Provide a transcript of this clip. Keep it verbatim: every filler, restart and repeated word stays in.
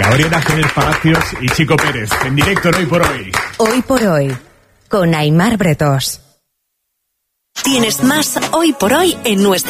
Gabriela Jiménez Palacios y Chico Pérez, en directo en Hoy por Hoy. Hoy por Hoy, con Aimar Bretos. Tienes más Hoy por Hoy en nuestra